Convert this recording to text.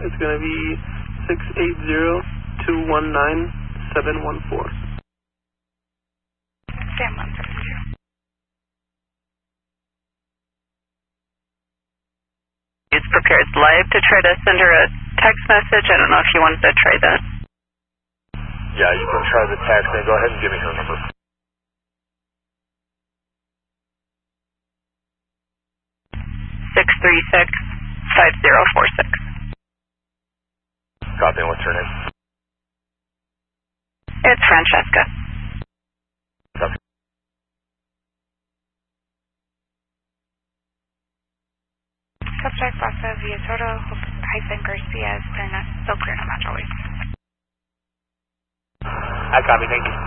It's going to be 680-219-714. Sam 172. It's prepared live to try to send her a text message. I don't know if you wanted to try that. Yeah, you can try the text and go ahead and give me her number. (636-5046). Copy, and what's her name? It's Francesca. Copy. Subject Bassa via Soto -Garcia, still clear, no match always. I copy, thank you.